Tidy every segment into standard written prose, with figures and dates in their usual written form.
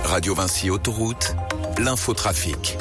Radio Vinci Autoroute, l'infotrafic.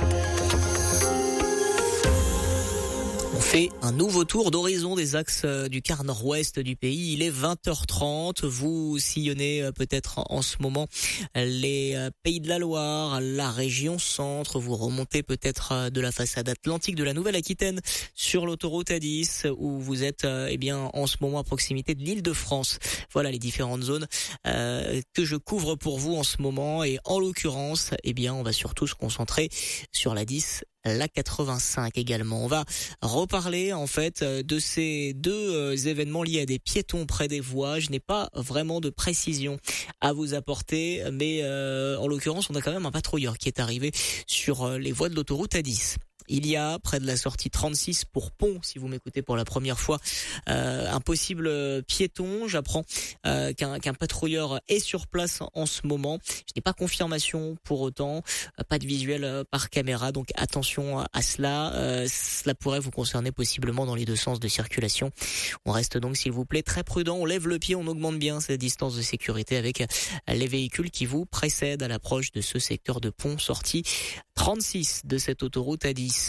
On fait un nouveau tour d'horizon des axes du quart nord-ouest du pays. Il est 20h30. Vous sillonnez peut-être en ce moment les Pays de la Loire, la région centre. Vous remontez peut-être de la façade atlantique de la Nouvelle-Aquitaine sur l'autoroute A10 où vous êtes en ce moment à proximité de l'Île-de-France. Voilà les différentes zones que je couvre pour vous en ce moment. Et en l'occurrence, on va surtout se concentrer sur la 10. La 85 également. On va reparler en fait de ces deux événements liés à des piétons près des voies. Je n'ai pas vraiment de précision à vous apporter, mais en l'occurrence, on a quand même un patrouilleur qui est arrivé sur les voies de l'autoroute A10. Il y a, près de la sortie 36 pour Pont, si vous m'écoutez pour la première fois, un possible piéton. J'apprends qu'un patrouilleur est sur place en ce moment. Je n'ai pas confirmation pour autant, pas de visuel par caméra, donc attention à cela. Cela pourrait vous concerner possiblement dans les deux sens de circulation. On reste donc, s'il vous plaît, très prudent. On lève le pied, on augmente bien cette distance de sécurité avec les véhicules qui vous précèdent à l'approche de ce secteur de Pont, sortie 36 de cette autoroute A10.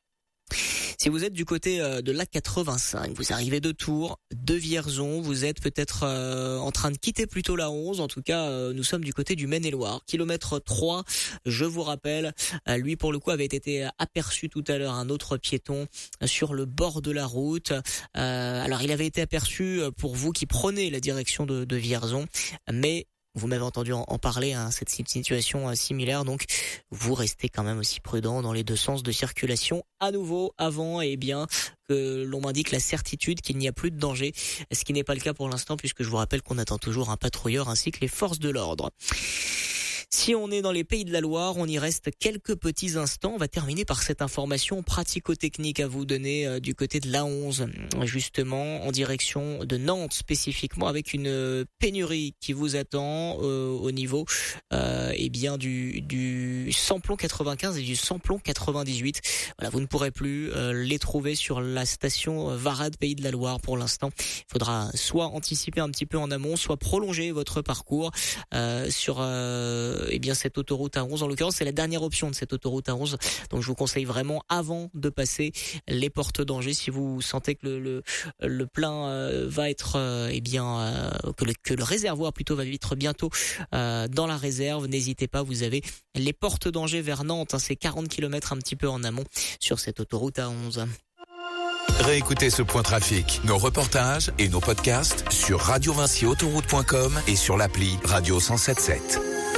Si vous êtes du côté de l'A85, vous arrivez de Tours, de Vierzon, vous êtes peut-être en train de quitter plutôt la 11. En tout cas, nous sommes du côté du Maine-et-Loire. Kilomètre 3, je vous rappelle, lui pour le coup avait été aperçu tout à l'heure, un autre piéton sur le bord de la route. Alors il avait été aperçu pour vous qui prenez la direction de Vierzon, mais vous m'avez entendu en parler, cette situation similaire, donc vous restez quand même aussi prudent dans les deux sens de circulation. À nouveau, avant, que l'on m'indique la certitude qu'il n'y a plus de danger, ce qui n'est pas le cas pour l'instant, puisque je vous rappelle qu'on attend toujours un patrouilleur ainsi que les forces de l'ordre. Si on est dans les Pays de la Loire, on y reste quelques petits instants. On va terminer par cette information pratico-technique à vous donner du côté de l'A11, justement en direction de Nantes spécifiquement, avec une pénurie qui vous attend au niveau du samplon 95 et du samplon 98. Voilà, vous ne pourrez plus les trouver sur la station Varade Pays de la Loire pour l'instant. Il faudra soit anticiper un petit peu en amont, soit prolonger votre parcours sur cette autoroute A11. En l'occurrence, c'est la dernière option de cette autoroute A11. Donc je vous conseille vraiment, avant de passer les portes d'Angers, si vous sentez que le plein va être que le réservoir plutôt va être bientôt dans la réserve, n'hésitez pas, vous avez les portes d'Angers vers Nantes, c'est 40 km un petit peu en amont sur cette autoroute A11. Réécoutez ce point trafic, nos reportages et nos podcasts sur radiovinciautoroute.com et sur l'appli Radio 107.7.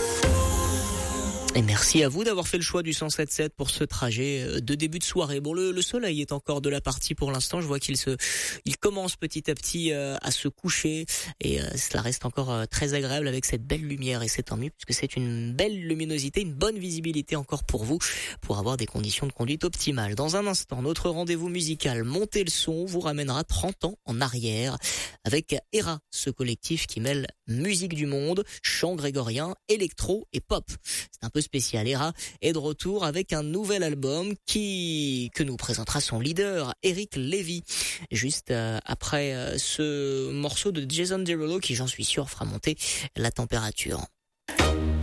Et merci à vous d'avoir fait le choix du 107.7 pour ce trajet de début de soirée. Bon, le soleil est encore de la partie pour l'instant. Je vois qu'il commence petit à petit à se coucher et cela reste encore très agréable avec cette belle lumière, et c'est tant mieux puisque c'est une belle luminosité, une bonne visibilité encore pour vous, pour avoir des conditions de conduite optimales. Dans un instant, notre rendez-vous musical Montez le son vous ramènera 30 ans en arrière avec ERA, ce collectif qui mêle musique du monde, chant grégorien, électro et pop. C'est un peu spécial. ERA est de retour avec un nouvel album que nous présentera son leader, Eric Lévy, juste après ce morceau de Jason Derulo qui, j'en suis sûr, fera monter la température.